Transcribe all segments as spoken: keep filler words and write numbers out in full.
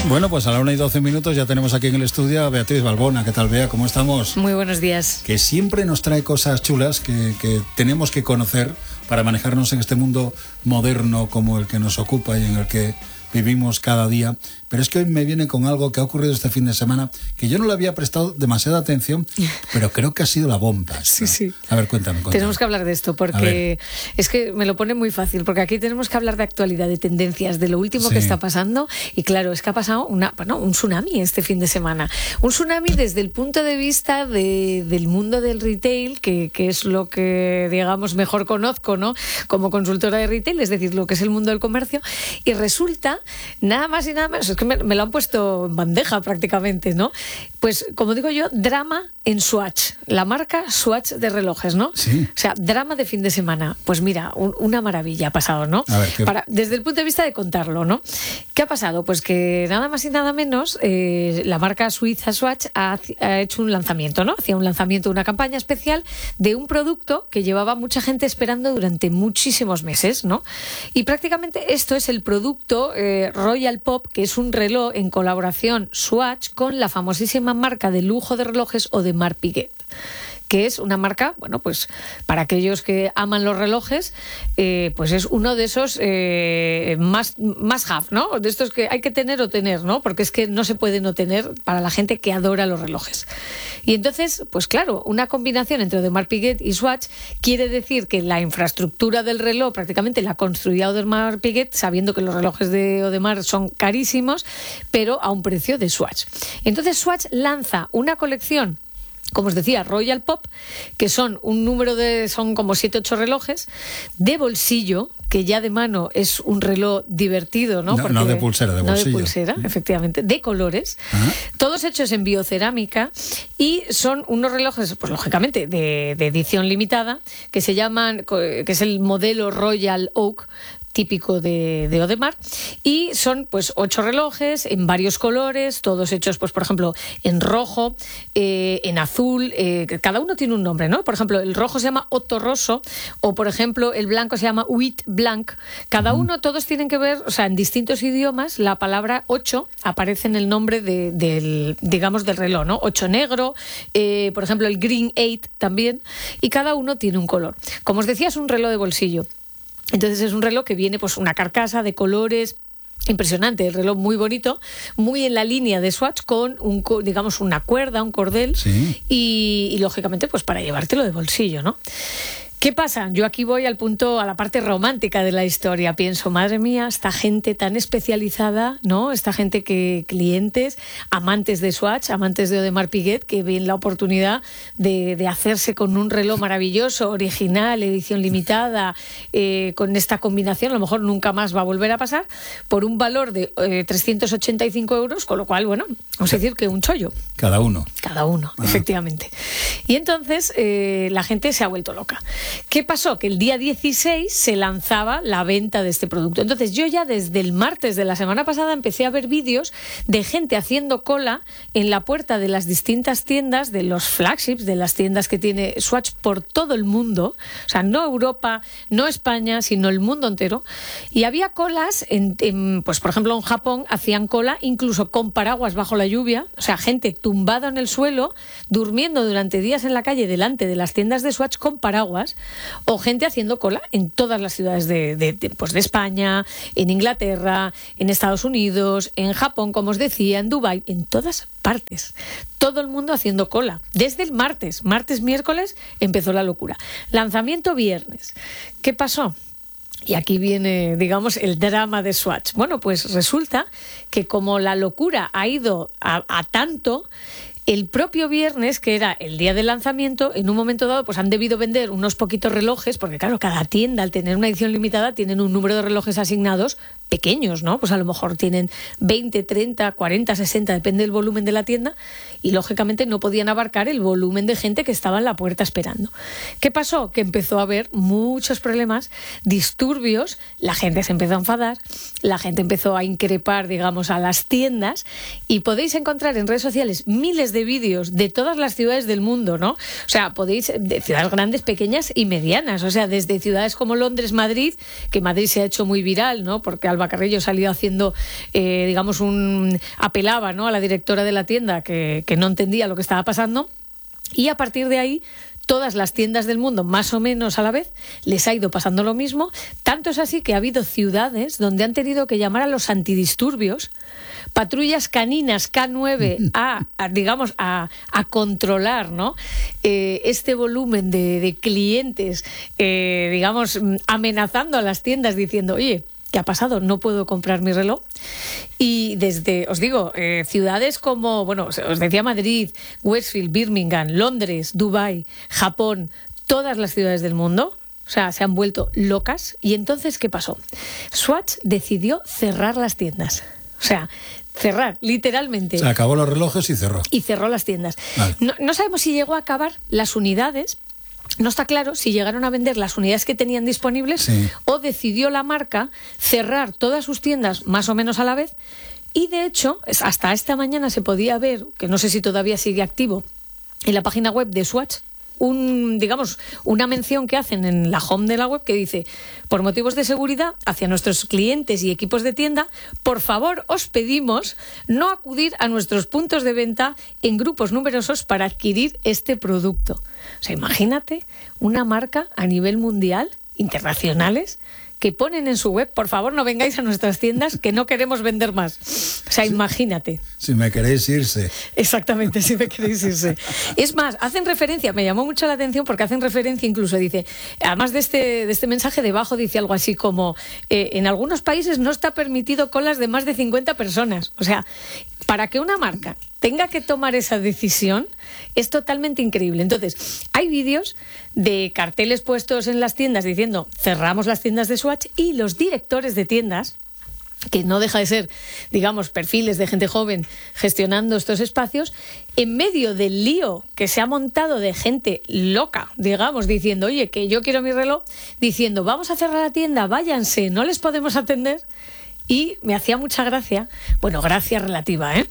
Bueno, pues a la una y doce minutos ya tenemos aquí en el estudio a Beatriz Balbona. ¿Qué tal, Bea? ¿Cómo estamos? Muy buenos días. Que siempre nos trae cosas chulas que, que tenemos que conocer para manejarnos en este mundo moderno como el que nos ocupa y en el que vivimos cada día. Pero es que hoy me viene con algo que ha ocurrido este fin de semana que yo no le había prestado demasiada atención, pero creo que ha sido la bomba esta. Sí, sí. A ver, cuéntame, cuéntame. Tenemos que hablar de esto porque es que me lo pone muy fácil, porque aquí tenemos que hablar de actualidad, de tendencias, de lo último Sí. que está pasando. Y claro, es que ha pasado una, bueno, un tsunami este fin de semana. Un tsunami desde el punto de vista de, del mundo del retail, que, que es lo que, digamos, mejor conozco, ¿no? Como consultora de retail, es decir, lo que es el mundo del comercio. Y resulta, nada más y nada menos, es que me, me lo han puesto en bandeja prácticamente, ¿no? Pues, como digo yo, drama en Swatch, la marca Swatch de relojes, ¿no? Sí. O sea, drama de fin de semana. Pues mira, un, una maravilla ha pasado, ¿no? A ver, ¿qué? Para, desde el punto de vista de contarlo, ¿no? ¿Qué ha pasado? Pues que nada más y nada menos, eh, la marca suiza Swatch ha, ha hecho un lanzamiento, ¿no? Hacía un lanzamiento, una campaña especial de un producto que llevaba mucha gente esperando durante muchísimos meses, ¿no? Y prácticamente esto es el producto eh, Royal Pop, que es un reloj en colaboración Swatch con la famosísima marca de lujo de relojes Audemars Piguet, que es una marca, bueno, pues para aquellos que aman los relojes, eh, pues es uno de esos eh, más, más have, ¿no? De estos que hay que tener o tener, ¿no? Porque es que no se puede no tener para la gente que adora los relojes. Y entonces, pues claro, una combinación entre Audemars Piguet y Swatch quiere decir que la infraestructura del reloj prácticamente la construía Audemars Piguet, sabiendo que los relojes de Audemars son carísimos, pero a un precio de Swatch. Entonces Swatch lanza una colección, como os decía, Royal Pop, que son un número de, son como siete, ocho relojes de bolsillo, que ya de mano es un reloj divertido, ¿no? No, Porque, no de pulsera, de bolsillo. No de pulsera, efectivamente, de colores, Ajá. todos hechos en biocerámica, y son unos relojes, pues lógicamente, de, de edición limitada, que se llaman, que es el modelo Royal Oak, típico de, de Audemars, y son pues ocho relojes en varios colores, todos hechos, pues por ejemplo, en rojo, eh, en azul, eh, cada uno tiene un nombre, ¿no? Por ejemplo, el rojo se llama Otto Rosso, o por ejemplo, el blanco se llama Huit Blanc. Cada uno, todos tienen que ver, o sea, en distintos idiomas, la palabra ocho aparece en el nombre de, del, digamos, del reloj, ¿no? Ocho negro, eh, por ejemplo, el Green Eight también, y cada uno tiene un color. Como os decía, es un reloj de bolsillo. Entonces es un reloj que viene pues una carcasa de colores impresionante, el reloj muy bonito, muy en la línea de Swatch, con un, digamos, una cuerda, un cordel, Sí. y, y lógicamente pues para llevártelo de bolsillo, ¿no? ¿Qué pasa? Yo aquí voy al punto, a la parte romántica de la historia. Pienso, madre mía, esta gente tan especializada, ¿no? Esta gente que, clientes, amantes de Swatch, amantes de Audemars Piguet, que ven la oportunidad de, de hacerse con un reloj maravilloso, original, edición limitada, eh, con esta combinación, a lo mejor nunca más va a volver a pasar, por un valor de eh, trescientos ochenta y cinco euros, con lo cual, bueno, vamos a decir que un chollo. Cada uno. Cada uno, Ah. efectivamente. Y entonces eh, la gente se ha vuelto loca. ¿Qué pasó? Que el día dieciséis se lanzaba la venta de este producto. Entonces yo ya desde el martes de la semana pasada empecé a ver vídeos de gente haciendo cola en la puerta de las distintas tiendas, de los flagships, de las tiendas que tiene Swatch por todo el mundo. O sea, no Europa, no España, sino el mundo entero. Y había colas, en, en, pues por ejemplo en Japón hacían cola incluso con paraguas bajo la lluvia. O sea, gente tumbada en el suelo, durmiendo durante días en la calle delante de las tiendas de Swatch con paraguas, o gente haciendo cola en todas las ciudades de, de, de, pues de España, en Inglaterra, en Estados Unidos, en Japón, como os decía, en Dubái, en todas partes. Todo el mundo haciendo cola. Desde el martes, martes, miércoles, empezó la locura. Lanzamiento viernes. ¿Qué pasó? Y aquí viene, digamos, el drama de Swatch. Bueno, pues resulta que como la locura ha ido a, a tanto, el propio viernes, que era el día del lanzamiento, en un momento dado pues han debido vender unos poquitos relojes, porque claro, cada tienda al tener una edición limitada tienen un número de relojes asignados pequeños, ¿no? Pues a lo mejor tienen veinte, treinta, cuarenta, sesenta, depende del volumen de la tienda, y lógicamente no podían abarcar el volumen de gente que estaba en la puerta esperando. ¿Qué pasó? Que empezó a haber muchos problemas, disturbios, la gente se empezó a enfadar, la gente empezó a increpar, digamos, a las tiendas, y podéis encontrar en redes sociales miles de de vídeos de todas las ciudades del mundo, ¿no? O sea, podéis, de ciudades grandes, pequeñas y medianas, o sea, desde ciudades como Londres, Madrid, que Madrid se ha hecho muy viral, ¿no? Porque Alba Carrillo salió haciendo, eh, digamos, un apelaba, ¿no?, a la directora de la tienda que, que no entendía lo que estaba pasando, y a partir de ahí todas las tiendas del mundo, más o menos a la vez, les ha ido pasando lo mismo. Tanto es así que ha habido ciudades donde han tenido que llamar a los antidisturbios, patrullas caninas K nueve a, a digamos, a, a controlar, ¿no?, eh, este volumen de, de clientes, eh, digamos, amenazando a las tiendas diciendo, oye, ¿qué ha pasado? No puedo comprar mi reloj. Y desde, os digo, eh, ciudades como, bueno, os decía Madrid, Westfield, Birmingham, Londres, Dubái, Japón, todas las ciudades del mundo, o sea, se han vuelto locas. Y entonces, ¿qué pasó? Swatch decidió cerrar las tiendas. O sea, cerrar, literalmente. Se acabó los relojes y cerró. Y cerró las tiendas. Vale. No, no sabemos si llegó a acabar las unidades. No está claro si llegaron a vender las unidades que tenían disponibles, sí, o decidió la marca cerrar todas sus tiendas más o menos a la vez. Y de hecho, hasta esta mañana se podía ver, que no sé si todavía sigue activo, en la página web de Swatch, un, digamos, una mención que hacen en la home de la web que dice: por motivos de seguridad hacia nuestros clientes y equipos de tienda, por favor os pedimos no acudir a nuestros puntos de venta en grupos numerosos para adquirir este producto. O sea, imagínate una marca a nivel mundial, internacionales, que ponen en su web, por favor no vengáis a nuestras tiendas que no queremos vender más. O sea, imagínate. Si me queréis irse. Exactamente, si me queréis irse. Es más, hacen referencia, me llamó mucho la atención porque hacen referencia, incluso dice, además de este, de este mensaje, debajo dice algo así como, eh, en algunos países no está permitido colas de más de cincuenta personas. O sea, para que una marca tenga que tomar esa decisión es totalmente increíble. Entonces, hay vídeos de carteles puestos en las tiendas diciendo cerramos las tiendas de Swatch, y los directores de tiendas, que no deja de ser, digamos, perfiles de gente joven gestionando estos espacios, en medio del lío que se ha montado de gente loca, digamos, diciendo, oye, que yo quiero mi reloj, diciendo, vamos a cerrar la tienda, váyanse, no les podemos atender. Y me hacía mucha gracia, bueno, gracia relativa, ¿eh?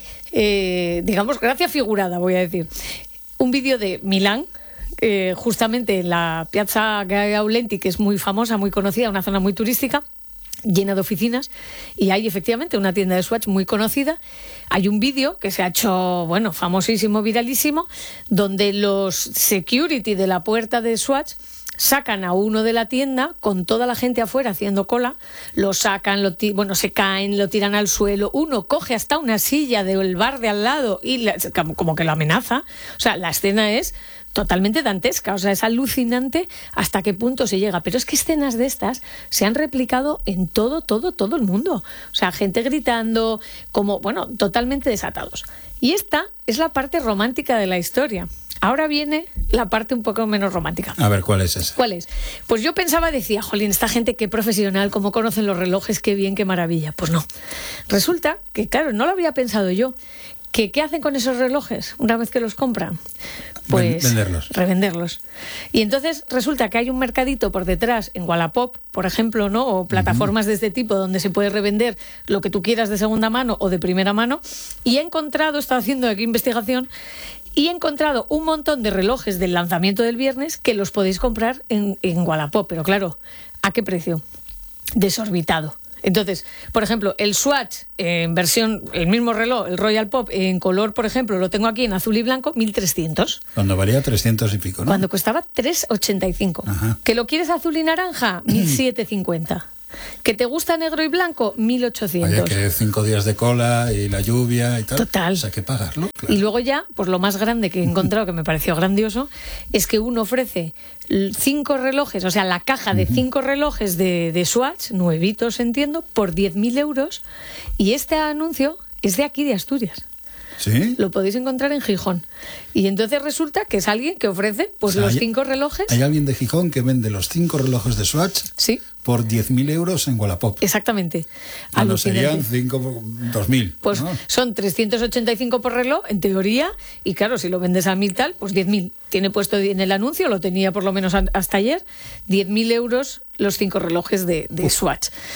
Eh, digamos, gracia figurada, voy a decir. Un vídeo de Milán, eh, justamente en la Piazza Gaulenti, que es muy famosa, muy conocida, una zona muy turística, llena de oficinas, y hay efectivamente una tienda de Swatch muy conocida. Hay un vídeo que se ha hecho, bueno, famosísimo, viralísimo, donde los security de la puerta de Swatch sacan a uno de la tienda con toda la gente afuera haciendo cola, lo sacan, lo ti- bueno, se caen, lo tiran al suelo, uno coge hasta una silla del bar de al lado y la, como, como que lo amenaza. O sea, la escena es totalmente dantesca, o sea, es alucinante hasta qué punto se llega. Pero es que escenas de estas se han replicado en todo, todo, todo el mundo. O sea, gente gritando, como, bueno, totalmente desatados. Y esta es la parte romántica de la historia. Ahora viene la parte un poco menos romántica. A ver, ¿cuál es esa? ¿Cuál es? Pues yo pensaba, decía, jolín, esta gente qué profesional, cómo conocen los relojes, qué bien, qué maravilla. Pues no. Resulta que, claro, no lo había pensado yo, que ¿qué hacen con esos relojes una vez que los compran? Pues venderlos. Revenderlos. Y entonces resulta que hay un mercadito por detrás, en Wallapop, por ejemplo, ¿no? O plataformas uh-huh. de este tipo donde se puede revender lo que tú quieras de segunda mano o de primera mano. Y he encontrado, he estado haciendo aquí investigación, y he encontrado un montón de relojes del lanzamiento del viernes que los podéis comprar en, en Wallapop. Pero claro, ¿a qué precio? Desorbitado. Entonces, por ejemplo, el Swatch en versión, el mismo reloj, el Royal Pop, en color, por ejemplo, lo tengo aquí en azul y blanco, mil trescientos. Cuando valía trescientos y pico, ¿no? Cuando costaba tres ochenta y cinco. Ajá. ¿Que lo quieres azul y naranja? mil setecientos cincuenta. ¿Que te gusta negro y blanco? mil ochocientos. Oye, que cinco días de cola y la lluvia y tal. Total. O sea, que pagarlo. Claro. Y luego ya, pues lo más grande que he encontrado, que me pareció grandioso, es que uno ofrece cinco relojes, o sea, la caja de cinco relojes de, de Swatch, nuevitos, entiendo, por diez mil euros. Y este anuncio es de aquí, de Asturias. ¿Sí? Lo podéis encontrar en Gijón. Y entonces resulta que es alguien que ofrece pues o sea, los hay, cinco relojes. Hay alguien de Gijón que vende los cinco relojes de Swatch. Sí. Por diez mil euros en Wallapop. Exactamente. Cuando serían cinco, dos mil. Pues ¿no? Son trescientos ochenta y cinco por reloj, en teoría, y claro, si lo vendes a mil tal, pues diez mil. Tiene puesto en el anuncio, lo tenía por lo menos hasta ayer, diez mil euros los cinco relojes de, de Swatch.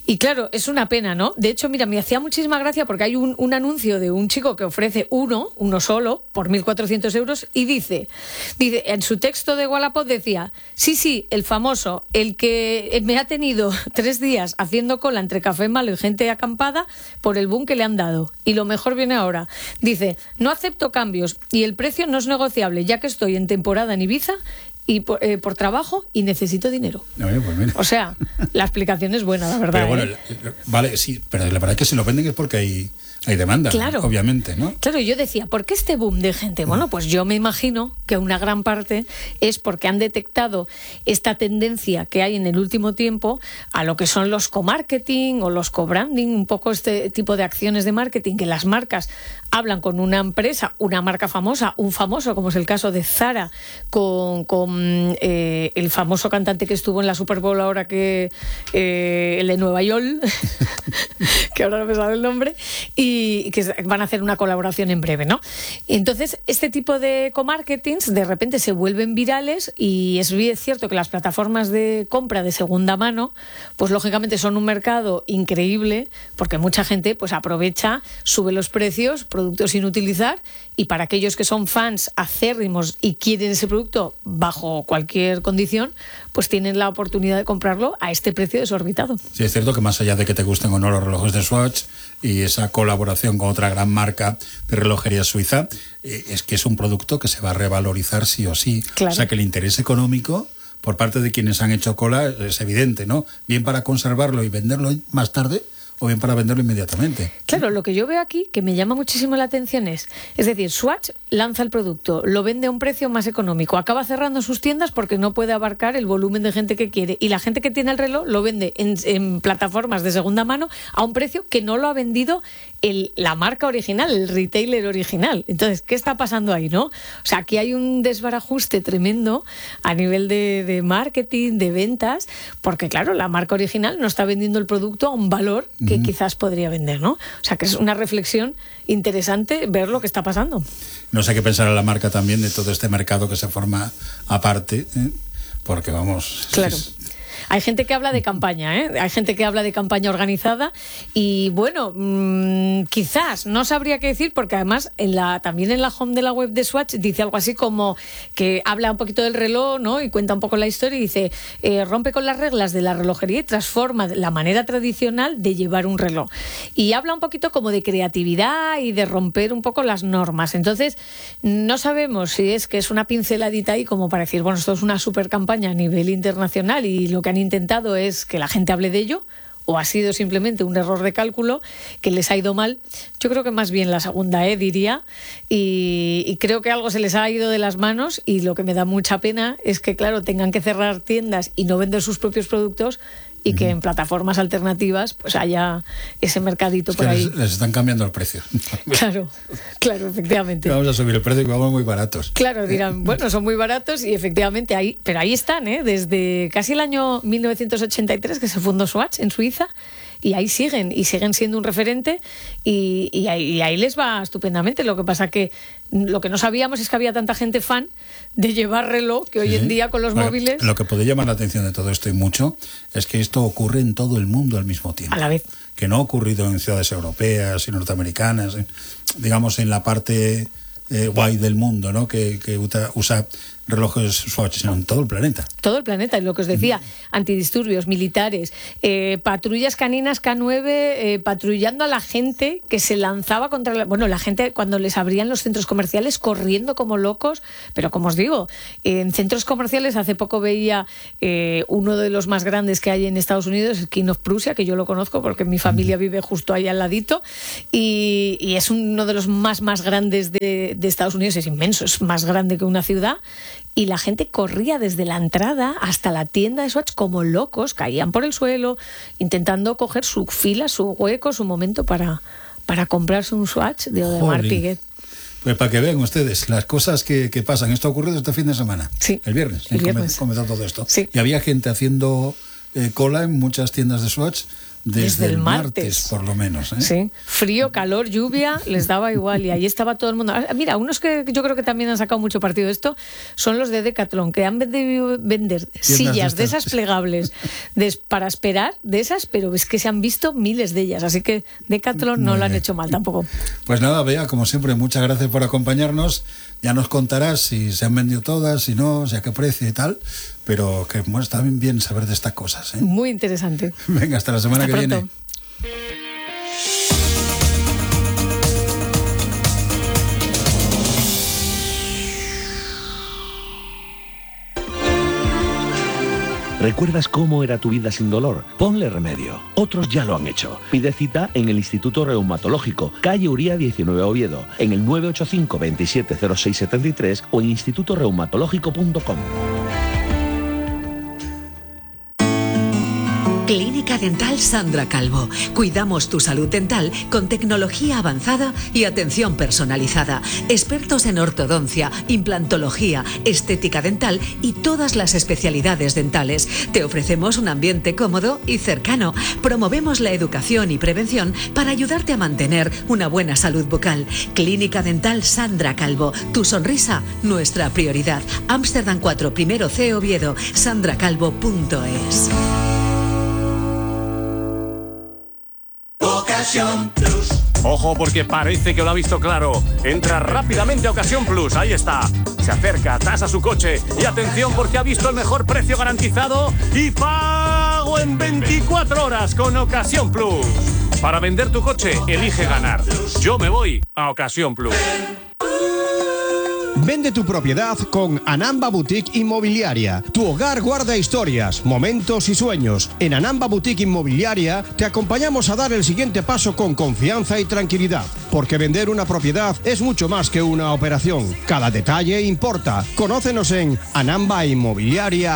Y claro, es una pena, ¿no? De hecho, mira, me hacía muchísima gracia porque hay un, un anuncio de un chico que ofrece uno, uno solo, por mil cuatrocientos euros, y dice, dice, en su texto de Wallapop decía, sí, sí, el famoso, el que me ha tenido tres días haciendo cola entre café malo y gente acampada por el boom que le han dado. Y lo mejor viene ahora. Dice, no acepto cambios y el precio no es negociable, ya que estoy en temporada en Ibiza y por, eh, por trabajo y necesito dinero. Oye, pues mira. O sea, la explicación es buena, la verdad. Pero bueno, ¿eh? vale, sí, pero la verdad es que si lo venden es porque hay, hay demanda, claro, obviamente, ¿no? Claro, yo decía, ¿por qué este boom de gente? Bueno, pues yo me imagino que una gran parte es porque han detectado esta tendencia que hay en el último tiempo a lo que son los co-marketing o los co-branding, un poco este tipo de acciones de marketing que las marcas hablan con una empresa, una marca famosa, un famoso, como es el caso de Zara, con, con eh, el famoso cantante que estuvo en la Super Bowl ahora, que eh, el de Nueva York, que ahora no me sale el nombre, y que van a hacer una colaboración en breve, ¿no? Entonces, este tipo de co-marketings de repente se vuelven virales y es bien cierto que las plataformas de compra de segunda mano, pues lógicamente son un mercado increíble porque mucha gente pues aprovecha, sube los precios, productos sin utilizar, y para aquellos que son fans acérrimos y quieren ese producto bajo cualquier condición, pues tienen la oportunidad de comprarlo a este precio desorbitado. Sí, es cierto que más allá de que te gusten o no los relojes de Swatch y esa colaboración con otra gran marca de relojería suiza, eh, es que es un producto que se va a revalorizar sí o sí. Claro. O sea que el interés económico por parte de quienes han hecho cola es evidente, ¿no? Bien para conservarlo y venderlo más tarde, o bien para venderlo inmediatamente. Claro, lo que yo veo aquí, que me llama muchísimo la atención es, es decir, Swatch lanza el producto, lo vende a un precio más económico, acaba cerrando sus tiendas porque no puede abarcar el volumen de gente que quiere, y la gente que tiene el reloj lo vende en, en plataformas de segunda mano a un precio que no lo ha vendido el, la marca original, el retailer original. Entonces, ¿qué está pasando ahí, no? O sea, aquí hay un desbarajuste tremendo a nivel de, de marketing, de ventas, porque claro, la marca original no está vendiendo el producto a un valor que uh-huh. quizás podría vender, ¿no? O sea, que es una reflexión interesante ver lo que está pasando. No sé qué pensar a la marca también de todo este mercado que se forma aparte, ¿eh? Porque vamos... Claro. Es... Hay gente que habla de campaña, ¿eh? Hay gente que habla de campaña organizada y bueno, mmm, quizás, no sabría qué decir porque además en la, también en la home de la web de Swatch dice algo así como que habla un poquito del reloj, ¿no? Y cuenta un poco la historia y dice, eh, rompe con las reglas de la relojería y transforma la manera tradicional de llevar un reloj. Y habla un poquito como de creatividad y de romper un poco las normas. Entonces, no sabemos si es que es una pinceladita ahí como para decir, bueno, esto es una super campaña a nivel internacional y lo que han intentado es que la gente hable de ello, o ha sido simplemente un error de cálculo que les ha ido mal. Yo creo que más bien la segunda, ¿eh? diría, y, y creo que algo se les ha ido de las manos, y lo que me da mucha pena es que, claro, tengan que cerrar tiendas y no vender sus propios productos, y que en plataformas alternativas pues haya ese mercadito es por que ahí. Les, les están cambiando el precio. Claro, claro, efectivamente. Vamos a subir el precio, que vamos muy baratos. Claro, dirán, bueno, son muy baratos y efectivamente ahí, pero ahí están, ¿eh? Desde casi el año mil novecientos ochenta y tres que se fundó Swatch en Suiza, y ahí siguen, y siguen siendo un referente, y, y, ahí, y ahí les va estupendamente. Lo que pasa que lo que no sabíamos es que había tanta gente fan de llevar reloj que hoy sí. en día con los bueno, móviles... Lo que puede llamar la atención de todo esto y mucho es que esto ocurre en todo el mundo al mismo tiempo. A la vez. Que no ha ocurrido en ciudades europeas y norteamericanas, en, digamos en la parte eh, guay del mundo, ¿no? Que, que usa, usa relojes Swatch, sino en todo el planeta. Todo el planeta, y lo que os decía, antidisturbios, militares, eh, patrullas caninas K nueve, eh, patrullando a la gente que se lanzaba contra la... Bueno, la gente cuando les abrían los centros comerciales corriendo como locos, pero como os digo, eh, en centros comerciales hace poco veía eh, uno de los más grandes que hay en Estados Unidos, el King of Prussia, que yo lo conozco porque mi familia vive justo ahí al ladito, y, y es uno de los más, más grandes de, de Estados Unidos, es inmenso, es más grande que una ciudad. Y la gente corría desde la entrada hasta la tienda de Swatch como locos, caían por el suelo, intentando coger su fila, su hueco, su momento para, para comprarse un Swatch de Audemars Piguet. Pues para que vean ustedes las cosas que, que pasan. Esto ha ocurrido este fin de semana. Sí. El viernes. El viernes. Comenzó todo esto. Sí. Y había gente haciendo eh, cola en muchas tiendas de Swatch desde, desde el el martes, martes, por lo menos. ¿eh? Sí, frío, calor, lluvia, les daba igual y ahí estaba todo el mundo. Mira, unos que yo creo que también han sacado mucho partido de esto son los de Decathlon, que han debido vender sillas de, de esas plegables de, para esperar, de esas, pero es que se han visto miles de ellas, así que Decathlon no lo han hecho mal tampoco. Pues nada, Bea, como siempre, muchas gracias por acompañarnos. Ya nos contarás si se han vendido todas, si no, si a qué precio y tal, pero que bueno, está bien, bien saber de estas cosas. ¿eh? Muy interesante. Venga, hasta la semana hasta que pronto. viene. ¿Recuerdas cómo era tu vida sin dolor? Ponle remedio. Otros ya lo han hecho. Pide cita en el Instituto Reumatológico, calle Uría diecinueve Oviedo, en el nueve ocho cinco, veintisiete cero seis setenta y tres o en instituto reumatológico punto com. Clínica Dental Sandra Calvo. Cuidamos tu salud dental con tecnología avanzada y atención personalizada. Expertos en ortodoncia, implantología, estética dental y todas las especialidades dentales. Te ofrecemos un ambiente cómodo y cercano. Promovemos la educación y prevención para ayudarte a mantener una buena salud bucal. Clínica Dental Sandra Calvo. Tu sonrisa, nuestra prioridad. Ámsterdam cuatro, primero C, Oviedo. sandra calvo punto es. Ocasión Plus. Ojo, porque parece que lo ha visto claro. Entra rápidamente a Ocasión Plus, ahí está. Se acerca, tasa su coche y atención porque ha visto el mejor precio garantizado y pago en veinticuatro horas con Ocasión Plus. Para vender tu coche, elige ganar. Yo me voy a Ocasión Plus. Vende tu propiedad con Anamba Boutique Inmobiliaria. Tu hogar guarda historias, momentos y sueños. En Anamba Boutique Inmobiliaria te acompañamos a dar el siguiente paso con confianza y tranquilidad. Porque vender una propiedad es mucho más que una operación. Cada detalle importa. Conócenos en Anamba Inmobiliaria.